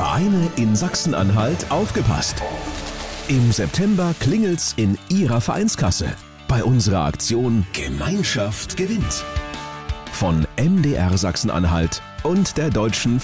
Vereine in Sachsen-Anhalt, aufgepasst! Im September klingelt's in Ihrer Vereinskasse bei unserer Aktion Gemeinschaft gewinnt. Von MDR Sachsen-Anhalt und der Deutschen